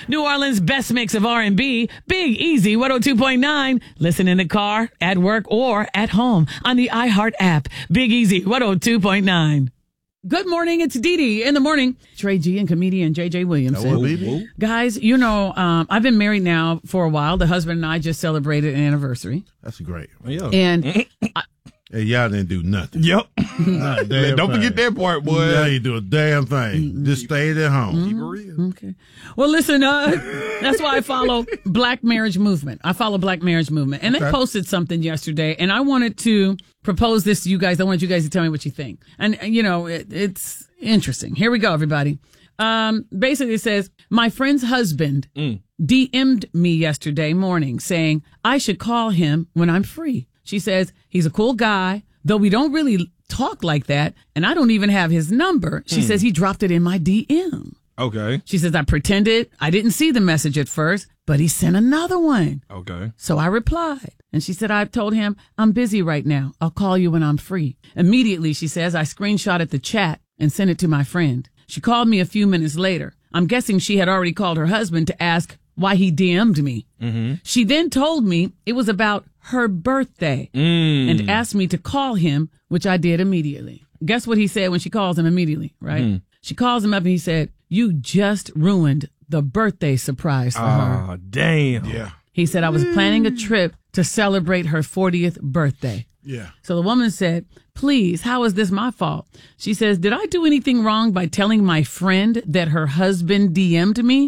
New Orleans' best mix of R&B, Big Easy 102.9. Listen in the car, at work, or at home on the iHeart app. Big Easy 102.9. Good morning. It's Dee Dee in the morning. Trey G and comedian JJ Williamson. Guys, you know, I've been married now for a while. The husband and I just celebrated an anniversary. That's great. Yeah. And Hey, y'all didn't do nothing. Yep. Don't forget that part, boy. Y'all ain't do a damn thing. Just stayed at home. Keep it real. okay. Well, listen, that's why I follow Black Marriage Movement. And they posted something yesterday, and I wanted to propose this to you guys. I want you guys to tell me what you think. And, you know, it's interesting. Here we go, everybody. Basically it says, my friend's husband DM'd me yesterday morning saying I should call him when I'm free. She says, he's a cool guy, though we don't really talk like that, and I don't even have his number. She says he dropped it in my DM. Okay. She says, I pretended I didn't see the message at first, but he sent another one. Okay. So I replied. And she said, I told him, I'm busy right now. I'll call you when I'm free. Immediately, she says, I screenshotted the chat and sent it to my friend. She called me a few minutes later. I'm guessing she had already called her husband to ask why he DM'd me. Mm-hmm. She then told me it was about her birthday and asked me to call him, which I did immediately. Guess what he said when she calls him immediately, right? She calls him up and he said, you just ruined the birthday surprise for her. Oh, damn. Yeah. He said, I was planning a trip to celebrate her 40th birthday. Yeah. So the woman said, please, how is this my fault? She says, did I do anything wrong by telling my friend that her husband DM'd me?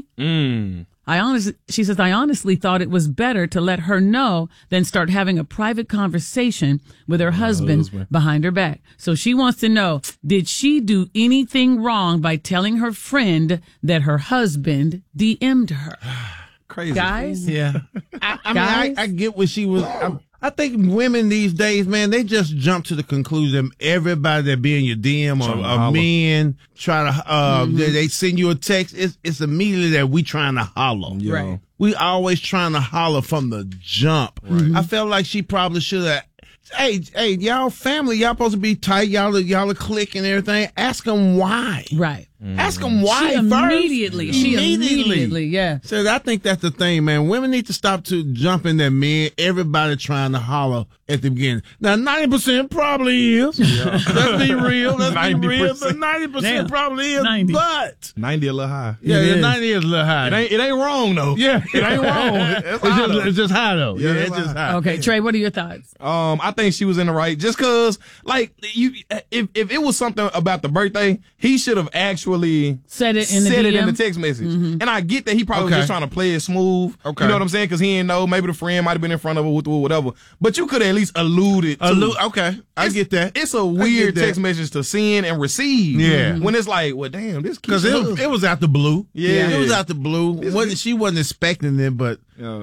She says, I honestly thought it was better to let her know than start having a private conversation with her husband behind her back. So she wants to know, did she do anything wrong by telling her friend that her husband DM'd her? Crazy. Guys? Yeah. I get what she was. I think women these days, man, they just jump to the conclusion everybody that be in your DM or men try to, they send you a text. It's immediately that we trying to holler. Yeah. Right. We always trying to holler from the jump. Right. I felt like she probably should have. Hey, y'all family, y'all supposed to be tight. Y'all are clicking and everything. Ask them why. Right. Ask them why She first. immediately, yeah. So I think that's the thing, man. Women need to stop to jumping that men. Everybody trying to holler at the beginning. Now, 90% probably is. Yeah. Let's be real. But 90% probably is. 90. But 90 a little high. yeah, 90 is a little high. It ain't wrong, though. Yeah, It ain't wrong. it's just high though. Yeah, it's just high. Okay, Trey, what are your thoughts? I think she was in the right. Just cause, like, if it was something about the birthday, he should have actually Said it in the said it in DM? the text message. And I get that he probably was just trying to play it smooth. Okay. You know what I'm saying? Cause he didn't know. Maybe the friend might have been in front of her or whatever. But you could at least alluded to. Okay, I get that. It's a weird text message to send and receive. Yeah. When it's like, well, damn, this Because it was out the blue. Yeah. It was out the blue. She wasn't expecting it, but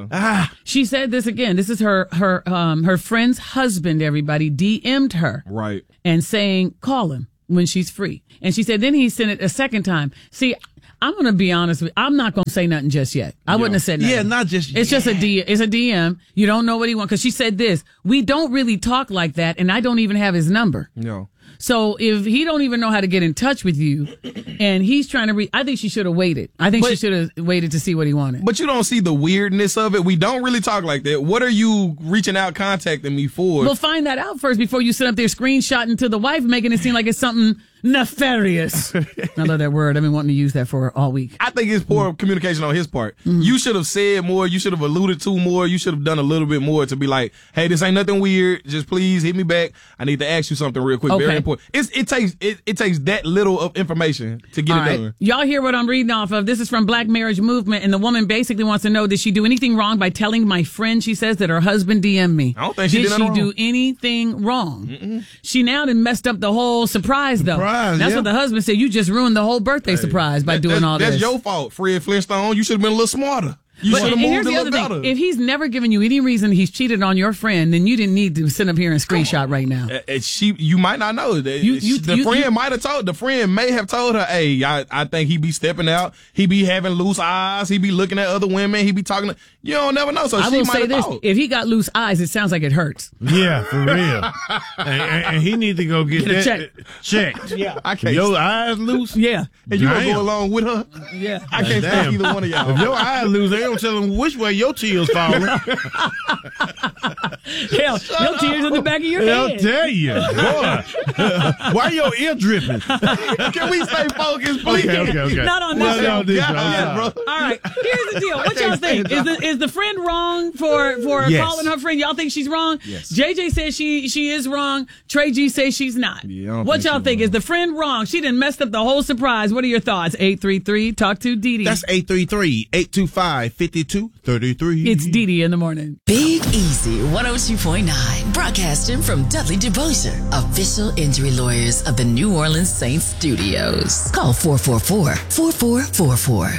She said this again. This is her friend's husband, everybody, DM'd her. Right. And saying, call him when she's free. And she said, then he sent it a second time. See, I'm going to be honest with you. I'm not going to say nothing just yet. I wouldn't have said nothing. Yeah, not just It's just it's a DM. You don't know what he wants. Because she said this, we don't really talk like that, and I don't even have his number. No. So if he don't even know how to get in touch with you, and he's trying to I think she should have waited. I think she should have waited to see what he wanted. But you don't see the weirdness of it. We don't really talk like that. What are you reaching out, contacting me for? Well, find that out first before you sit up there screenshotting to the wife, making it seem like it's something nefarious. I love that word. I've been wanting to use that for all week. I think it's poor communication on his part. You should have said more. You should have alluded to more. You should have done a little bit more to be like, hey, this ain't nothing weird. Just please hit me back. I need to ask you something real quick. Okay. Very important. It takes that little of information to get it done. Y'all hear what I'm reading off of? This is from Black Marriage Movement, and the woman basically wants to know, did she do anything wrong by telling my friend, she says, that her husband DM'd me? I don't think she did nothing wrong. do anything wrong? She now done messed up the whole surprise, though. That's what the husband said. You just ruined the whole birthday surprise by doing all this. That's your fault, Fred Flintstone. You should have been a little smarter. You should have moved the a other little thing. better. If he's never given you any reason he's cheated on your friend, then you didn't need to sit up here and screenshot right now. You might not know. The friend may have told her, hey, I think he be stepping out. He be having loose eyes. He be looking at other women. He be talking. You don't never know. So I will say this. If he got loose eyes, it sounds like it hurts. Yeah, for real. and he need to go get that checked. Yeah. I can't. Your eyes loose? Yeah. And you gonna go along with her? Yeah. I can't stand either one of y'all. If your eyes loose, they don't tell them which way your tears falling. Hell, your tears in the back of your head. I'll tell you, boy. Why your ear dripping? Can we stay focused, please? Okay. Not on this show. Bro. All right, here's the deal. What y'all think? Is the friend wrong for calling her friend? Y'all think she's wrong? Yes. JJ says she is wrong. Trey G says she's not. Yeah, what y'all think? Is the friend wrong? She done messed up the whole surprise. What are your thoughts? 833 Talk to Dee Dee. That's 833-825-5233. It's Dee Dee in the morning. Big Easy 102.9, broadcasting from Dudley DeBosier, official injury lawyers of the New Orleans Saints Studios. Call 444-4444.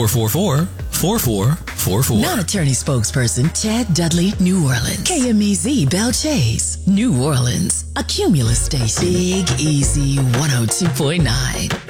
444-4444. Non-attorney spokesperson Chad Dudley, New Orleans. KMEZ Bell Chase, New Orleans. A Cumulus station. Big Easy 102.9.